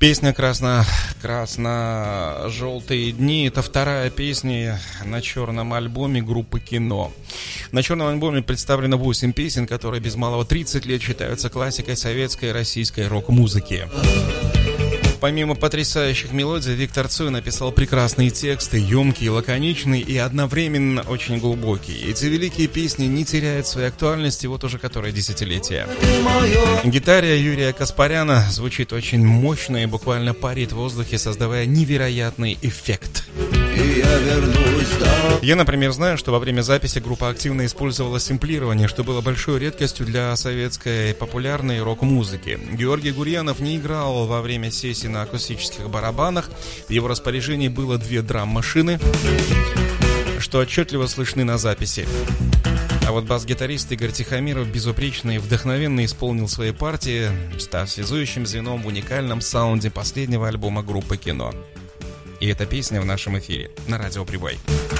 Песня «Красно-желтые дни» — это вторая песня на черном альбоме группы «Кино». На черном альбоме представлено 8 песен, которые без малого 30 лет считаются классикой советской и российской рок-музыки. Помимо потрясающих мелодий, Виктор Цой написал прекрасные тексты, емкие, лаконичные и одновременно очень глубокие. Эти великие песни не теряют своей актуальности вот уже которое десятилетие. Гитара Юрия Каспаряна звучит очень мощно и буквально парит в воздухе, создавая невероятный эффект. Я, например, знаю, что во время записи группа активно использовала сэмплирование, что было большой редкостью для советской популярной рок-музыки. Георгий Гурьянов не играл во время сессий на акустических барабанах. В его распоряжении было 2 драм-машины, что отчетливо слышны на записи. А вот бас-гитарист Игорь Тихомиров безупречно и вдохновенно исполнил свои партии, став связующим звеном в уникальном саунде последнего альбома группы «Кино». И эта песня в нашем эфире на Радио Прибой.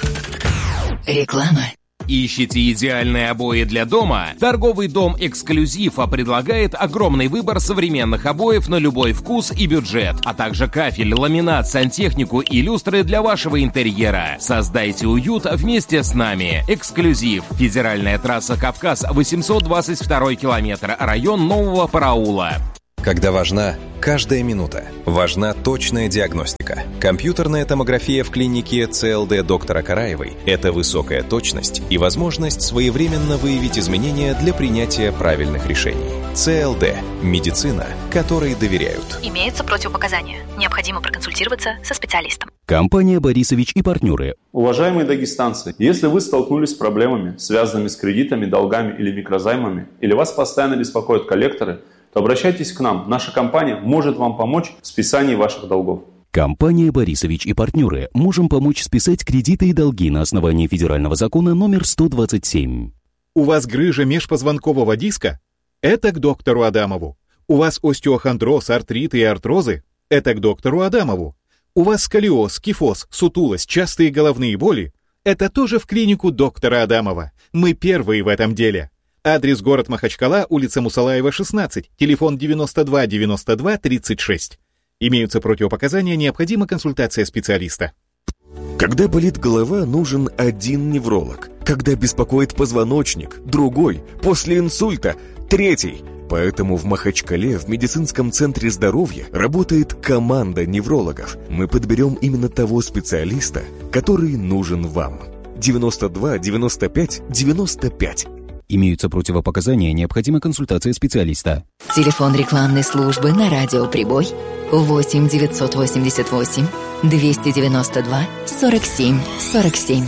Реклама. Ищите идеальные обои для дома? Торговый дом «Эксклюзив» предлагает огромный выбор современных обоев на любой вкус и бюджет, а также кафель, ламинат, сантехнику и люстры для вашего интерьера. Создайте уют вместе с нами. «Эксклюзив». Федеральная трасса «Кавказ», 822 километр, район Нового Параула. Когда важна каждая минута, важна точная диагностика. Компьютерная томография в клинике ЦЛД доктора Караевой – это высокая точность и возможность своевременно выявить изменения для принятия правильных решений. ЦЛД – медицина, которой доверяют. Имеются противопоказания. Необходимо проконсультироваться со специалистом. Компания «Борисович и партнеры». Уважаемые дагестанцы, если вы столкнулись с проблемами, связанными с кредитами, долгами или микрозаймами, или вас постоянно беспокоят коллекторы, то обращайтесь к нам. Наша компания может вам помочь в списании ваших долгов. Компания «Борисович и партнеры». Можем помочь списать кредиты и долги на основании федерального закона номер 127. У вас грыжа межпозвонкового диска? Это к доктору Адамову. У вас остеохондроз, артриты и артрозы? Это к доктору Адамову. У вас сколиоз, кифоз, сутулость, частые головные боли? Это тоже в клинику доктора Адамова. Мы первые в этом деле. Адрес: город Махачкала, улица Мусалаева, 16, телефон 92 92 36. Имеются противопоказания, необходима консультация специалиста. Когда болит голова, нужен один невролог. Когда беспокоит позвоночник, другой. После инсульта, третий. Поэтому в Махачкале в медицинском центре здоровья работает команда неврологов. Мы подберем именно того специалиста, который нужен вам. 92 95 95. Имеются противопоказания, необходима консультация специалиста. Телефон рекламной службы на Радио Прибой 8 988 292 47 47.